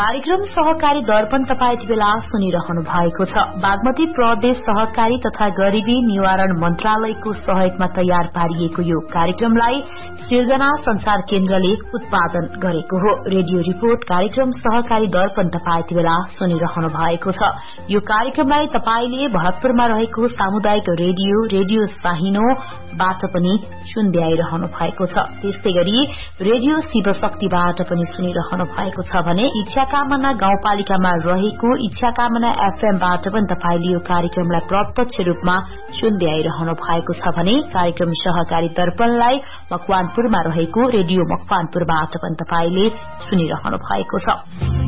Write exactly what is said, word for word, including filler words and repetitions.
कार्यक्रम सहकारी दर्पण तपाई यति बेला सुनिरहनु भएको छ। बागमती प्रदेश सहकारी तथा गरीबी निवारण मन्त्रालयको सहयोगमा तयार पारिएको यो कार्यक्रमलाई सिर्जना संचार केन्द्रले उत्पादन गरेको हो। रेडियो रिपोर्ट कार्यक्रम सहकारी दर्पण तपाई यति बेला सुनिरहनु भएको छ। यो कार्यक्रमलाई तपाईले भरतपुरमा रहेको सामुदायिक रेडियो रेडियो साहिनोबाट पनि सुन्दै आइरहनु भएको छ। त्यस्तै गरी रेडियो शिवशक्तिबाट पनि सुनिरहनु भएको छ भने इच्छाकामना गाउँपालिकामा रहेको इच्छाकामना एफएमबाट पनि तपाईले यो कार्यक्रमलाई प्रत्यक्ष रूपमा सुन्दै आइरहनु भएको छ भने कार्यक्रम सहकारी दर्पणलाई मकवानपुरमा रहेको रेडियो मकवानपुरबाट पनि तपाईले सुनिरहनु भएको छ।